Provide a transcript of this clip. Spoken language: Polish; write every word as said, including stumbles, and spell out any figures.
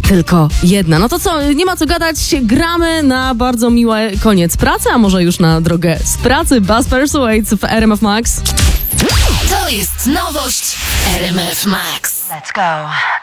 tylko jedna. No to co, nie ma co gadać, gramy na bardzo miły koniec pracy, a może już na drogę z pracy. Buzz Persuades w R M F Max. To jest nowość R M F Max. Let's go.